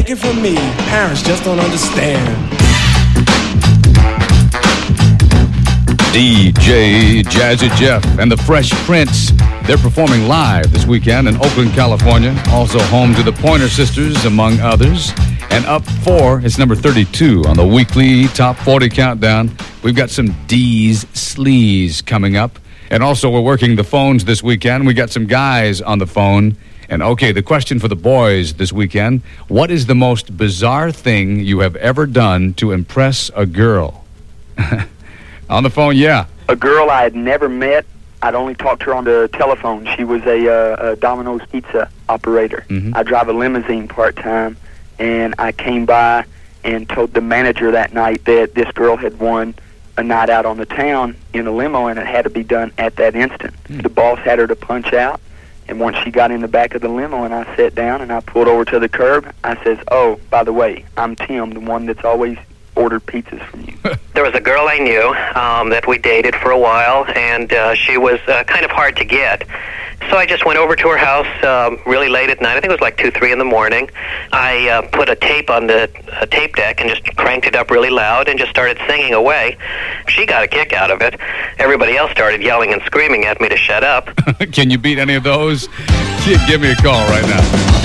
take it from me, parents just don't understand. DJ Jazzy Jeff and the Fresh Prince. They're performing live this weekend in Oakland, California. Also home to the Pointer Sisters, among others. And up 4, it's number 32 on the weekly Top 40 Countdown. We've got some D's Sleaze coming up. And also we're working the phones this weekend. We got some guys on the phone. And okay, the question for the boys this weekend, what is the most bizarre thing you have ever done to impress a girl? On the phone, yeah. A girl I had never met. I'd only talked to her on the telephone. She was a Domino's pizza operator. Mm-hmm. I drive a limousine part-time, and I came by and told the manager that night that this girl had won a night out on the town in a limo, and it had to be done at that instant. The boss had her to punch out, and once she got in the back of the limo and I sat down and I pulled over to the curb, I says, "Oh, by the way, I'm Tim, the one that's always ordered pizzas from you." There was a girl I knew that we dated for a while, and she was kind of hard to get. So I just went over to her house really late at night. I think it was like 2, 3 in the morning. I put a tape on the tape deck and just cranked it up really loud and just started singing away. She got a kick out of it. Everybody else started yelling and screaming at me to shut up. Can you beat any of those? Give me a call right now.